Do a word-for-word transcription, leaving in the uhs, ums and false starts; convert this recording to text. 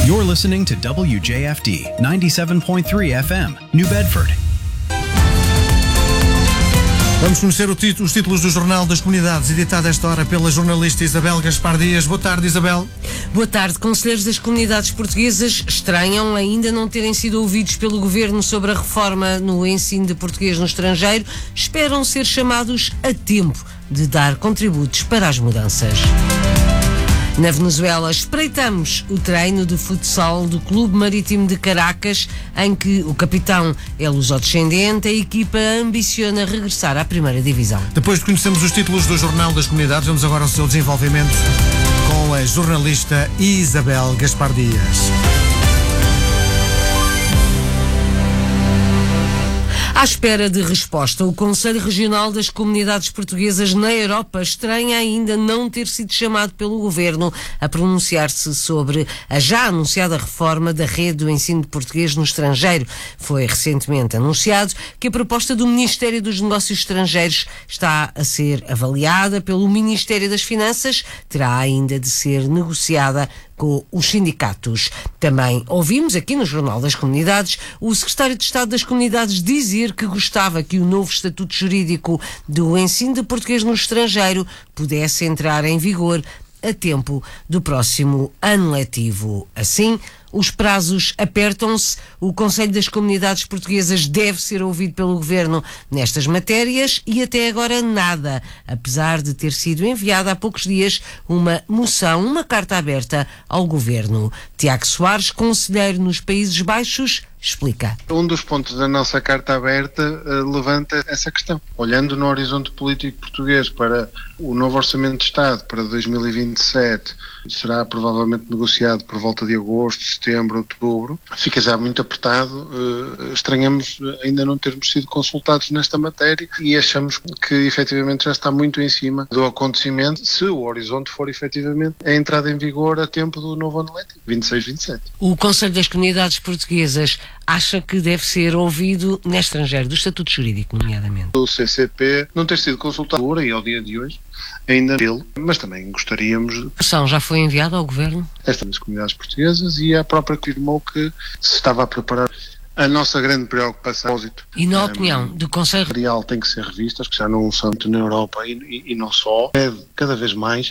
You're listening to W J F D ninety-seven point three F M, New Bedford. Vamos conhecer o título, os títulos do Jornal das Comunidades, editado esta hora pela jornalista Isabel Gaspar Dias. Boa tarde, Isabel. Boa tarde. Conselheiros das comunidades portuguesas estranham ainda não terem sido ouvidos pelo Governo sobre a reforma no ensino de português no estrangeiro. Esperam ser chamados a tempo de dar contributos para as mudanças. Na Venezuela, espreitamos o treino de futsal do Clube Marítimo de Caracas, em que o capitão é lusodescendente. A equipa ambiciona regressar à primeira divisão. Depois de conhecermos os títulos do Jornal das Comunidades, vamos agora ao seu desenvolvimento com a jornalista Isabel Gaspar Dias. À espera de resposta, o Conselho Regional das Comunidades Portuguesas na Europa estranha ainda não ter sido chamado pelo Governo a pronunciar-se sobre a já anunciada reforma da rede do ensino de português no estrangeiro. Foi recentemente anunciado que a proposta do Ministério dos Negócios Estrangeiros está a ser avaliada pelo Ministério das Finanças, terá ainda de ser negociada com os sindicatos. Também ouvimos aqui no Jornal das Comunidades o Secretário de Estado das Comunidades dizer que gostava que o novo Estatuto Jurídico do Ensino de Português no Estrangeiro pudesse entrar em vigor a tempo do próximo ano letivo. Assim, os prazos apertam-se. O Conselho das Comunidades Portuguesas deve ser ouvido pelo Governo nestas matérias e até agora nada, apesar de ter sido enviada há poucos dias uma moção, uma carta aberta ao Governo. Tiago Soares, conselheiro nos Países Baixos, explica. Um dos pontos da nossa carta aberta uh, levanta essa questão. Olhando no horizonte político português para o novo Orçamento de Estado para dois mil e vinte e sete, será provavelmente negociado por volta de agosto, setembro, outubro, fica já muito apertado. Uh, estranhamos ainda não termos sido consultados nesta matéria e achamos que efetivamente já está muito em cima do acontecimento, se o horizonte for efetivamente a entrada em vigor a tempo do novo ano letivo, vinte e seis vinte e sete. O Conselho das Comunidades Portuguesas acha que deve ser ouvido no estrangeiro, do Estatuto Jurídico, nomeadamente. O C C P não ter sido consultado e ao dia de hoje, ainda dele, mas também gostaríamos... A moção já foi enviada ao Governo? Esta das comunidades portuguesas e a própria afirmou que se estava a preparar. A nossa grande preocupação... E na opinião do Conselho... Real tem que ser revista, que já não são muito na Europa e, e, e não só. Deve cada vez mais